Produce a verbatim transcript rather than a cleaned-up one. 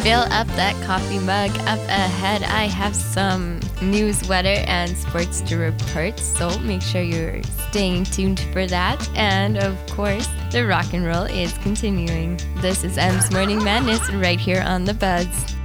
Fill up that coffee mug. Up ahead, I have some news, weather, and sports to report, so make sure you're staying tuned for that. And of course, the rock and roll is continuing. This is M's Morning Madness right here on The Buzz.